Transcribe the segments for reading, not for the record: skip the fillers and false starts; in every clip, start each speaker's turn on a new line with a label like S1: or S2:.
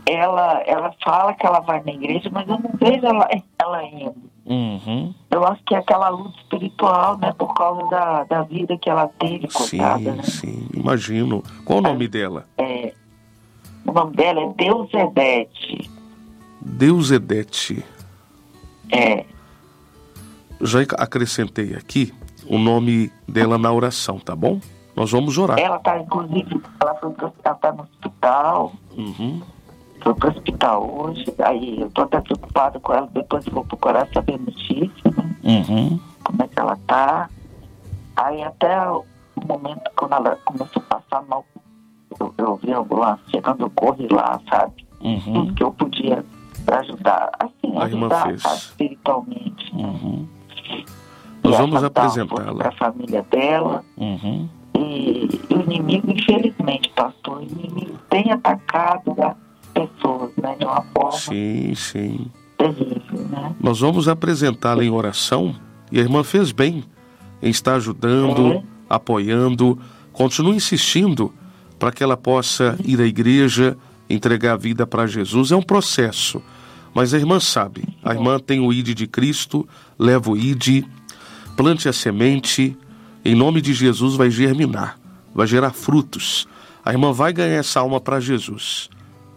S1: ela fala que ela vai na igreja, mas eu não vejo ela indo.
S2: Uhum.
S1: Eu acho que é aquela luta espiritual, né? Por causa da vida que ela teve, coitada, né?
S2: Sim, imagino. Qual o nome dela?
S1: O nome dela é Deusebete.
S2: Deusebete.
S1: É.
S2: Já acrescentei aqui o nome dela na oração, tá bom? Nós vamos orar.
S1: Ela tá, inclusive, ela tá no hospital.
S2: Uhum.
S1: Foi pro hospital hoje. Aí eu tô até preocupada com ela. Depois eu vou procurar saber a notícia, né?
S2: Uhum.
S1: Como é que ela tá. Aí até o momento quando ela começou a passar mal, eu vi a ambulância chegando, eu corri lá, sabe?
S2: Uhum.
S1: Tudo que eu podia pra ajudar, assim,
S2: A irmã
S1: ajudar,
S2: fez.
S1: sabe, espiritualmente.
S2: Uhum. Nós vamos apresentá-la.
S1: Para a família dela.
S2: Uhum.
S1: E o inimigo, infelizmente, pastor, o inimigo tem atacado as pessoas, né, de uma forma
S2: Sim.
S1: terrível, né?
S2: Nós vamos apresentá-la em oração, e a irmã fez bem em estar ajudando, apoiando. Continue insistindo para que ela possa ir à igreja, entregar a vida para Jesus. É um processo, mas a irmã sabe. A irmã tem o ID de Cristo, leva o ID, plante a semente, em nome de Jesus vai germinar, vai gerar frutos. A irmã vai ganhar essa alma para Jesus.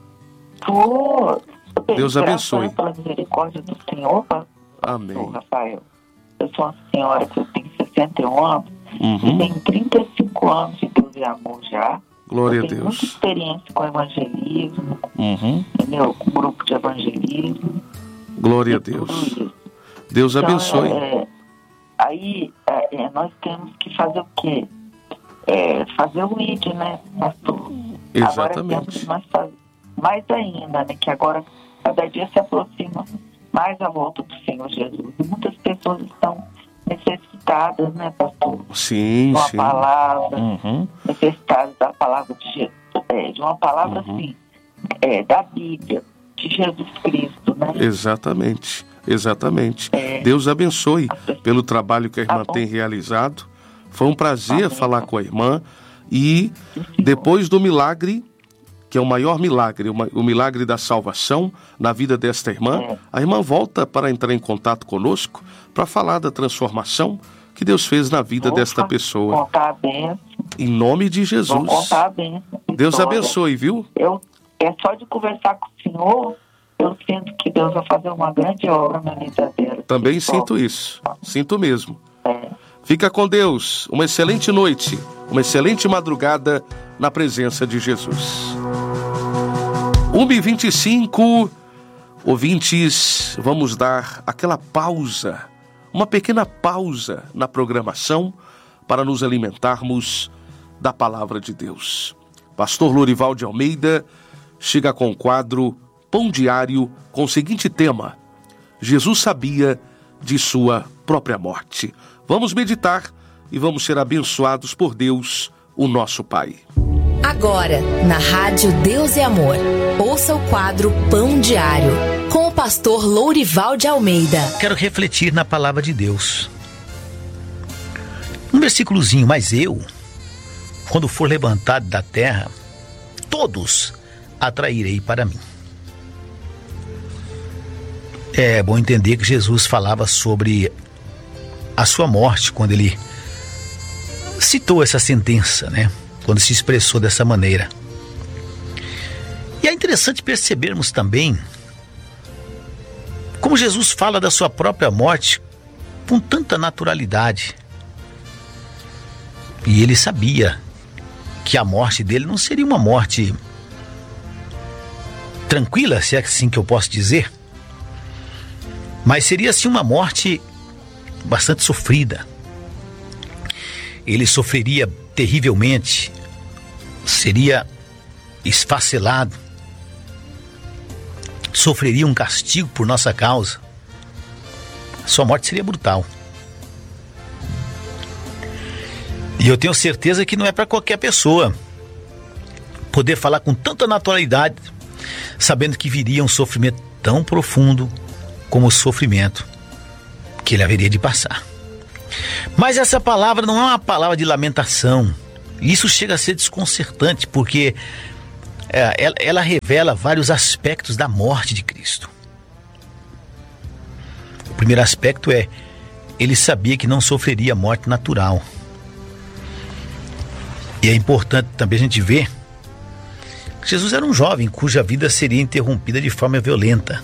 S2: Deus abençoe.
S1: Pela misericórdia do Senhor,
S2: amém.
S1: Rafael, eu sou uma senhora que eu tenho 61 anos,
S2: Uhum.
S1: e tenho 35 anos de Deus e amor já.
S2: Glória
S1: eu
S2: a
S1: tenho
S2: Deus.
S1: muita experiência com evangelismo,
S2: Uhum.
S1: entendeu? Com grupo de evangelismo.
S2: Glória a Deus. Deus abençoe.
S1: Aí nós temos que fazer o quê? Fazer o ID, né, pastor?
S2: Exatamente.
S1: Agora temos mais ainda, né? Que agora cada dia se aproxima mais a volta do Senhor Jesus. E muitas pessoas estão necessitadas, né, pastor?
S2: Sim.
S1: De uma palavra,
S2: Uhum.
S1: necessitadas da palavra de Jesus, de uma palavra assim, da Bíblia, de Jesus Cristo, né?
S2: Exatamente. Deus abençoe pelo trabalho que a irmã tem realizado. Foi um prazer falar com a irmã. E depois do milagre, que é o maior milagre, o milagre da salvação na vida desta irmã, a irmã volta para entrar em contato conosco para falar da transformação que Deus fez na vida desta pessoa.
S1: Contar a bênção.
S2: Em nome de Jesus.
S1: Vou contar a bênção.
S2: Deus abençoe, viu?
S1: É só de conversar com o Senhor, eu sinto que Deus vai fazer uma grande obra na vida dela.
S2: Também sinto isso. Sinto mesmo. Fica com Deus. Uma excelente noite. Uma excelente madrugada na presença de Jesus. 1h25. Ouvintes, vamos dar aquela pausa. Uma pequena pausa na programação para nos alimentarmos da palavra de Deus. Pastor Lorival de Almeida chega com o quadro Pão Diário com o seguinte tema: Jesus sabia de sua própria morte. Vamos meditar e vamos ser abençoados por Deus, o nosso Pai.
S3: Agora, na Rádio Deus e Amor, ouça o quadro Pão Diário com o pastor Lourival de Almeida.
S4: Quero refletir na palavra de Deus. Um versículozinho: mas eu, quando for levantado da terra, todos atrairei para mim. É bom entender que Jesus falava sobre a sua morte quando ele citou essa sentença, né? Quando se expressou dessa maneira. E é interessante percebermos também como Jesus fala da sua própria morte com tanta naturalidade. E ele sabia que a morte dele não seria uma morte tranquila, se é assim que eu posso dizer, mas seria assim uma morte bastante sofrida. Ele sofreria terrivelmente, seria esfacelado, sofreria um castigo por nossa causa. Sua morte seria brutal. E eu tenho certeza que não é para qualquer pessoa poder falar com tanta naturalidade, sabendo que viria um sofrimento tão profundo como o sofrimento que ele haveria de passar. Mas essa palavra não é uma palavra de lamentação. Isso chega a ser desconcertante, porque ela revela vários aspectos da morte de Cristo. O primeiro aspecto é: ele sabia que não sofreria morte natural. E é importante também a gente ver que Jesus era um jovem cuja vida seria interrompida de forma violenta.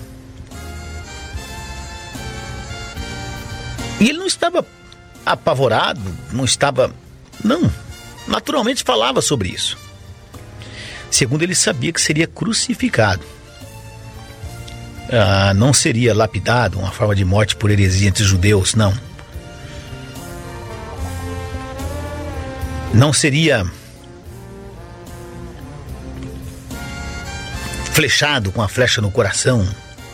S4: E ele não estava apavorado, não, naturalmente falava sobre isso. Segundo, ele sabia que seria crucificado. Não seria lapidado, uma forma de morte por heresia entre os judeus, não. Não seria flechado com a flecha no coração,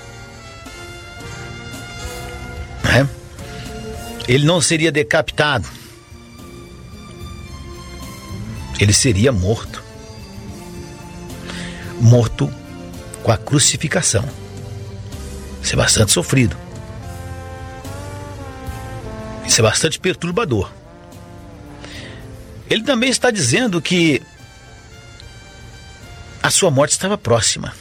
S4: né? Ele não seria decapitado. Ele seria morto. Morto com a crucificação. Isso é bastante sofrido. Isso é bastante perturbador. Ele também está dizendo que a sua morte estava próxima,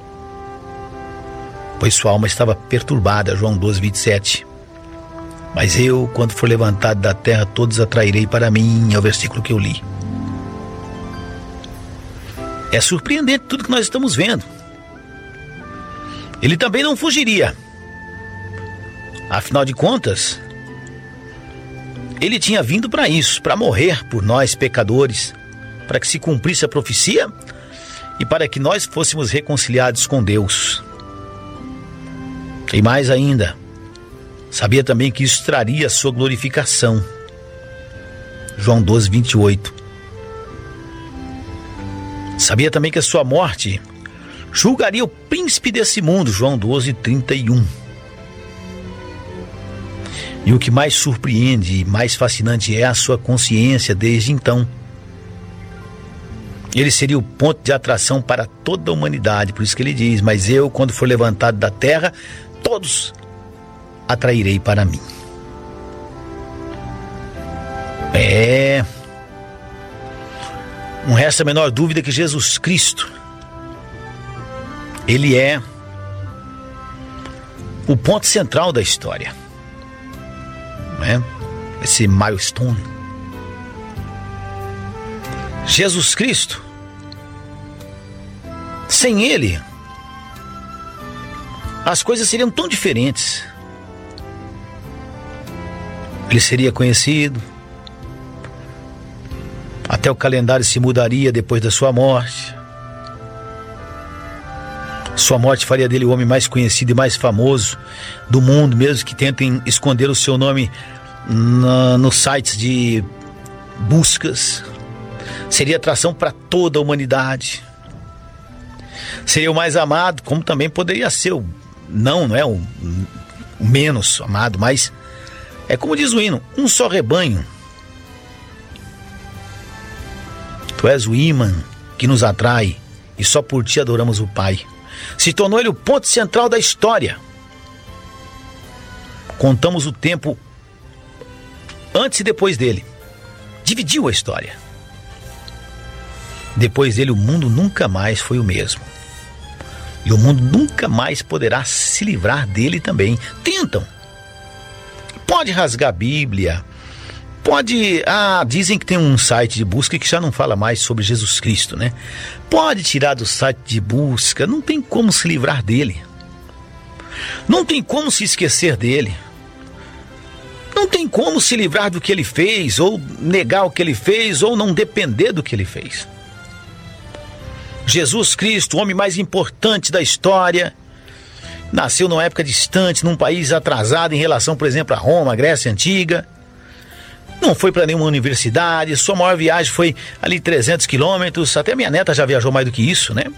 S4: pois sua alma estava perturbada. João 12, 27. Mas eu, quando for levantado da terra, todos atrairei para mim. É o versículo que eu li. É surpreendente tudo que nós estamos vendo. Ele também não fugiria. Afinal de contas, ele tinha vindo para isso, para morrer por nós pecadores, para que se cumprisse a profecia e para que nós fôssemos reconciliados com Deus. E mais ainda, sabia também que isso traria a sua glorificação. João 12, 28. Sabia também que a sua morte julgaria o príncipe desse mundo. João 12, 31. E o que mais surpreende e mais fascinante é a sua consciência desde então. Ele seria o ponto de atração para toda a humanidade. Por isso que ele diz: mas eu, quando for levantado da terra, todos atrairei para mim. Não resta a menor dúvida que Jesus Cristo, ele é o ponto central da história, né? Esse milestone. Jesus Cristo, sem ele, as coisas seriam tão diferentes. Ele seria conhecido, até o calendário se mudaria depois da sua morte. Sua morte faria dele o homem mais conhecido e mais famoso do mundo, mesmo que tentem esconder o seu nome nos sites de buscas. Seria atração para toda a humanidade. Seria o mais amado, como também poderia ser não é o menos amado, mas é como diz o hino: um só rebanho. Tu és o ímã que nos atrai e só por ti adoramos o Pai. Se tornou ele o ponto central da história. Contamos o tempo antes e depois dele. Dividiu a história. Depois dele, o mundo nunca mais foi o mesmo. E o mundo nunca mais poderá se livrar dele também. Tentam. Pode rasgar a Bíblia. Pode... dizem que tem um site de busca que já não fala mais sobre Jesus Cristo, né? Pode tirar do site de busca. Não tem como se livrar dele. Não tem como se esquecer dele. Não tem como se livrar do que ele fez, ou negar o que ele fez, ou não depender do que ele fez. Jesus Cristo, o homem mais importante da história, nasceu numa época distante, num país atrasado em relação, por exemplo, a Roma, a Grécia Antiga. Não foi para nenhuma universidade, sua maior viagem foi ali 300 quilômetros, até minha neta já viajou mais do que isso, né?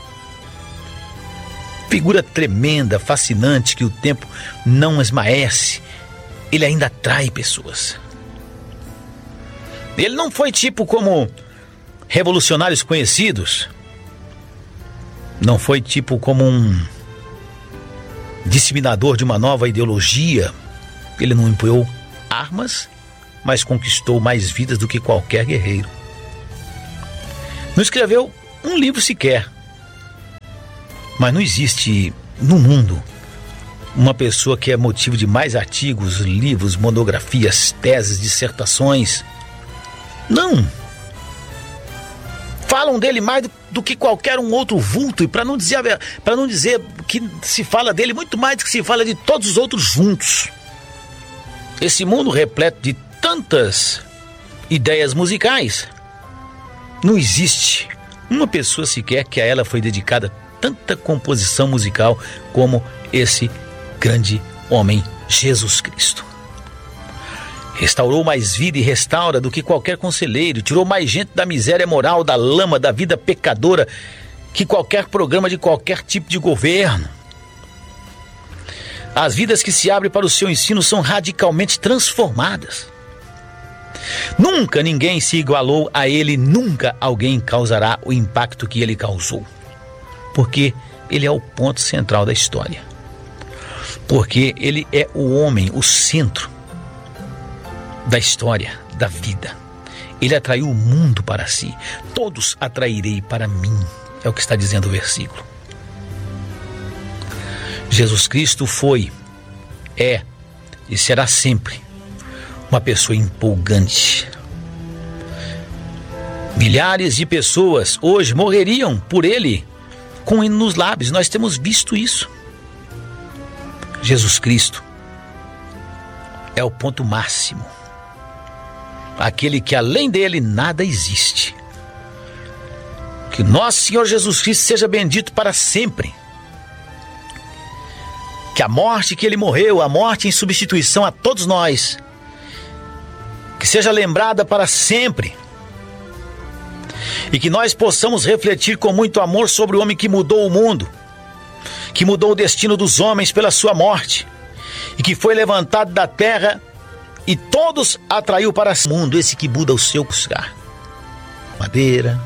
S4: Figura tremenda, fascinante, que o tempo não esmaece, ele ainda atrai pessoas. Ele não foi tipo como revolucionários conhecidos, não foi tipo como um disseminador de uma nova ideologia. Ele não empunhou armas, mas conquistou mais vidas do que qualquer guerreiro. Não escreveu um livro sequer. Mas não existe no mundo uma pessoa que é motivo de mais artigos, livros, monografias, teses, dissertações. Não. Falam dele mais do que qualquer um outro vulto, e para não dizer que se fala dele muito mais do que se fala de todos os outros juntos. Esse mundo repleto de tantas ideias musicais, não existe uma pessoa sequer que a ela foi dedicada tanta composição musical como esse grande homem, Jesus Cristo. Restaurou mais vida e restaura do que qualquer conselheiro, tirou mais gente da miséria moral, da lama, da vida pecadora, que qualquer programa de qualquer tipo de governo. As vidas que se abrem para o seu ensino são radicalmente transformadas. Nunca ninguém se igualou a ele, nunca alguém causará o impacto que ele causou. Porque ele é o ponto central da história. Porque ele é o homem, o centro da história, da vida. Ele atraiu o mundo para si. Todos atrairei para mim, é o que está dizendo o versículo. Jesus Cristo foi, é e será sempre uma pessoa empolgante. Milhares de pessoas hoje morreriam por ele com um hino nos lábios. Nós temos visto isso. Jesus Cristo é o ponto máximo. Aquele que além dele nada existe. Que nosso Senhor Jesus Cristo seja bendito para sempre. Que a morte que ele morreu, a morte em substituição a todos nós, que seja lembrada para sempre. E que nós possamos refletir com muito amor sobre o homem que mudou o mundo, que mudou o destino dos homens pela sua morte, e que foi levantado da terra e todos atraiu para o mundo, esse que muda o seu lugar. Madeira,